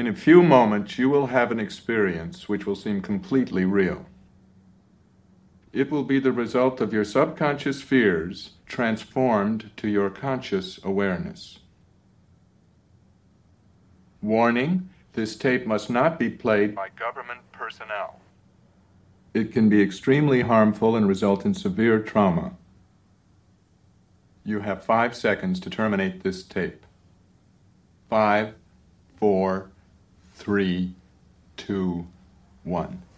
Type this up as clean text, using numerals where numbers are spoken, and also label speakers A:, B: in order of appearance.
A: In a few moments, you will have an experience which will seem completely real. It will be the result of your subconscious fears transformed to your conscious awareness. Warning, this tape must not be played by government personnel. It can be extremely harmful and result in severe trauma. You have 5 seconds to terminate this tape. 5, 4, 3, 2, 1.